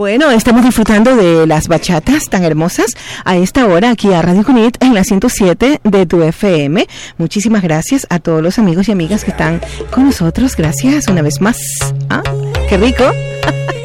Bueno, estamos disfrutando de las bachatas tan hermosas a esta hora aquí a Radio Cunit en la 107 de tu FM. Muchísimas gracias a todos los amigos y amigas que están con nosotros. Gracias una vez más. ¿Ah? ¡Qué rico!